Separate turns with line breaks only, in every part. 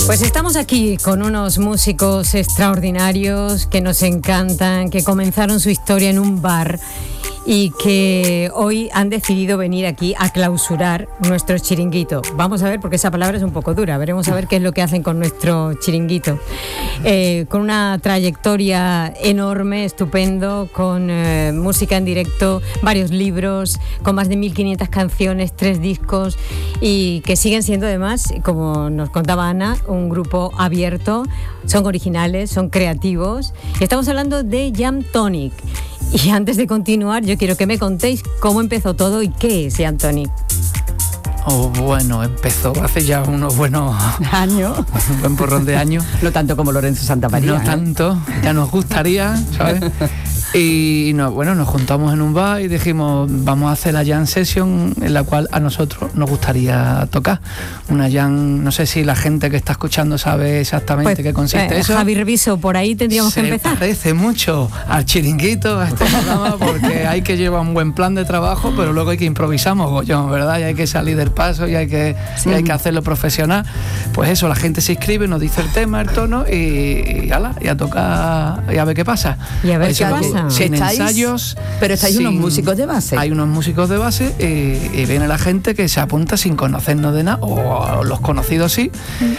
Pues estamos aquí con unos músicos extraordinarios que nos encantan, que comenzaron su historia en un bar y que hoy han decidido venir aquí a clausurar nuestro chiringuito. Vamos a ver, porque esa palabra es un poco dura, veremos a ver qué es lo que hacen con nuestro chiringuito. Con una trayectoria enorme, estupendo, con música en directo, varios libros, con más de 1.500 canciones, 3 discos, y que siguen siendo además, como nos contaba Ana, un grupo abierto, son originales, son creativos. Estamos hablando de Jam Tonic. Y antes de continuar, yo quiero que me contéis cómo empezó todo y qué es Jam Tonic.
Oh, bueno, empezó hace ya unos buenos
años,
un buen porrón de años.
No tanto como Lorenzo Santamaría.
No tanto, ya nos gustaría, ¿sabes? Y nos juntamos en un bar y dijimos, vamos a hacer la jam session en la cual a nosotros nos gustaría tocar. Una jam, no sé si la gente que está escuchando sabe exactamente qué consiste eso.
Javi Reviso, por ahí tendríamos que empezar.
Se parece mucho al chiringuito, a este programa, porque hay que llevar un buen plan de trabajo, pero luego hay que improvisar mogollón, ¿verdad? Y hay que salir del paso y hay que hacerlo profesional. Pues eso, la gente se inscribe, nos dice el tema, el tono y a tocar y a ver qué pasa.
Y a ver qué pasa.
Sin ensayos.
Pero estáis unos músicos de base.
Hay unos músicos de base y viene la gente que se apunta sin conocernos de nada, o los conocidos sí,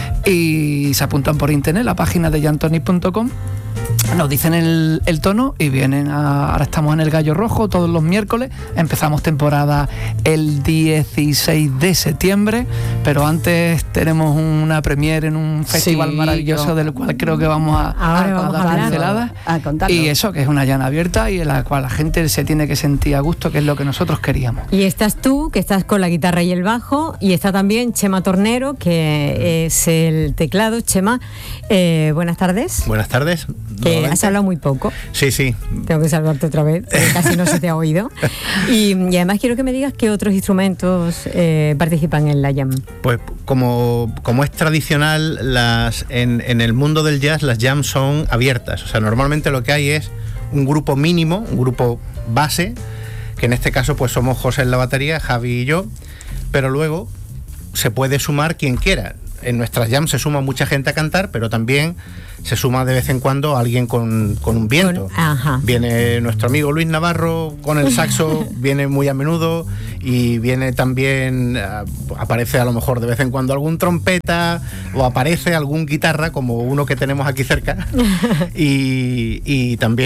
y se apuntan por internet, la página de jamtonic.com. Nos dicen el tono y vienen ahora estamos en el Gallo Rojo todos los miércoles, empezamos temporada el 16 de septiembre, pero antes tenemos una premiere en un festival maravilloso del cual creo que vamos a dar pinceladas, y eso, que es una llana abierta y en la cual la gente se tiene que sentir a gusto, que es lo que nosotros queríamos.
Y estás tú, que estás con la guitarra y el bajo, y está también Chema Tornero, que es el teclado. Chema, buenas tardes.
Buenas tardes.
Has hablado muy poco.
Sí.
Tengo que salvarte otra vez, porque casi no se te ha oído. Y además quiero que me digas qué otros instrumentos participan en la jam.
Pues como es tradicional, en el mundo del jazz las jams son abiertas. O sea, normalmente lo que hay es un grupo mínimo, un grupo base, que en este caso pues somos José en la batería, Javi y yo, pero luego se puede sumar quien quiera. En nuestras jams se suma mucha gente a cantar, pero también se suma de vez en cuando alguien con un viento. Viene nuestro amigo Luis Navarro con el saxo, viene muy a menudo, y viene también, aparece a lo mejor de vez en cuando algún trompeta, o aparece algún guitarra, como uno que tenemos aquí cerca, y también